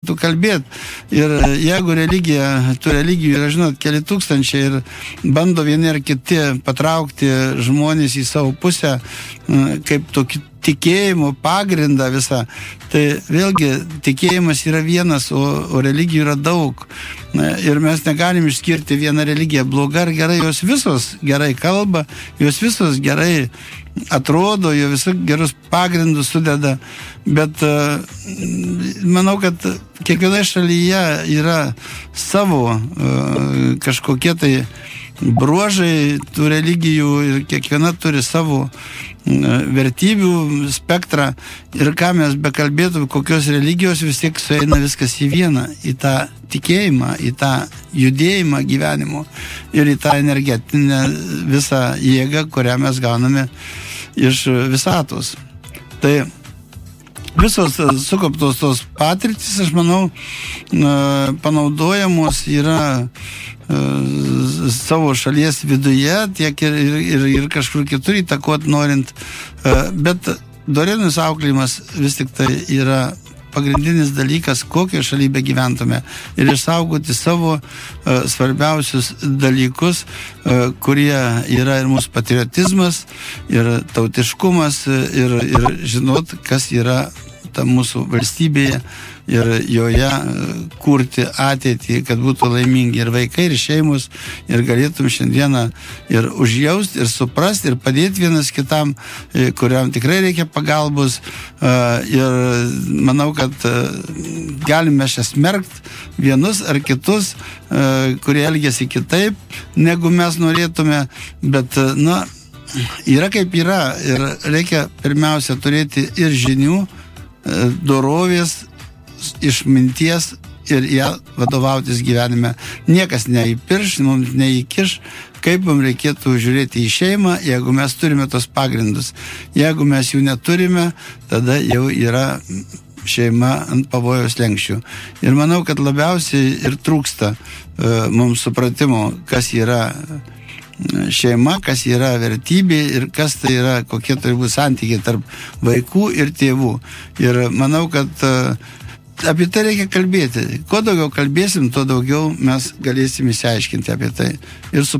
tu kalbėt. Ir jeigu tų religijų yra, žinot, keli tūkstančiai ir bando vieni ar kiti patraukti žmonės į savo pusę, kaip tokį tikėjimo pagrindą visą, tai vėlgi tikėjimas yra vienas, o religijų yra daug. Ir mes negalim išskirti vieną religiją bloga ar gerai, jos visos gerai kalba, jos visos gerai atrodo, jo visus gerus pagrindus sudeda, bet manau, kad kiekvienoje šalyje yra savo kažkokie tai bruožai tų religijų ir kiekviena turi savo vertybių spektrą ir ką mes bekalbėtume, kokios religijos, vis tiek sueina viskas į vieną, į tą tikėjimą, į tą judėjimą gyvenimo ir į tą energetinę visą jėgą, kurią mes gauname iš visatos. Tai visos sukauptos tos patirtys, aš manau, panaudojamos yra savo šalies viduje, tiek ir kažkur kitur įtakot norint, bet dorinis auklėjimas vis tik tai yra pagrindinis dalykas, kokio šalyje gyventume ir išsaugoti savo svarbiausius dalykus, kurie yra ir mūsų patriotizmas, ir tautiškumas, ir žinot, kas yra ta mūsų valstybėje ir joje kurti ateitį, kad būtų laimingi ir vaikai, ir šeimos, ir galėtum šiandieną ir užjausti, ir suprasti, ir padėti vienas kitam, kuriam tikrai reikia pagalbos. Ir manau, kad galime šią smerkti vienus ar kitus, kurie elgiasi kitaip, negu mes norėtume, bet, yra kaip yra ir reikia pirmiausia turėti ir žinių, dorovės, išminties ir ją vadovautis gyvenime. Niekas neįpirš, mums neįkiš, kaip mums reikėtų žiūrėti į šeimą, jeigu mes turime tos pagrindus. Jeigu mes jų neturime, tada jau yra šeima ant pavojaus slenksčių. Ir manau, kad labiausiai ir trūksta mums supratimo, kas yra šeima, kas yra vertybė ir kas tai yra, kokie turi būti santykiai tarp vaikų ir tėvų. Ir manau, kad apie tai reikia kalbėti. Kuo daugiau kalbėsim, tuo daugiau mes galėsim išsiaiškinti apie tai. Ir